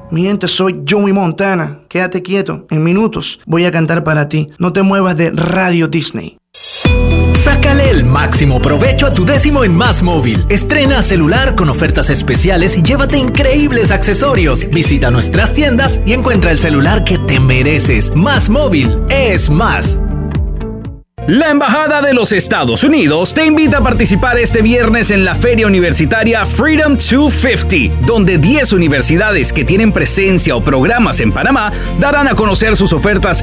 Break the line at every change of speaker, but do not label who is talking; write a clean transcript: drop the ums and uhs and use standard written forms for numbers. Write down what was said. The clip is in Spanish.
Mi gente, soy Joey Montana. Quédate quieto, en minutos voy a cantar para ti. No te muevas de Radio Disney.
Sácale el máximo provecho a tu décimo en Más Móvil. Estrena celular con ofertas especiales y llévate increíbles accesorios. Visita nuestras tiendas y encuentra el celular que te mereces. Más Móvil es más.
La Embajada de los Estados Unidos te invita a participar este viernes en la Feria Universitaria Freedom 250, donde 10 universidades que tienen presencia o programas en Panamá darán a conocer sus ofertas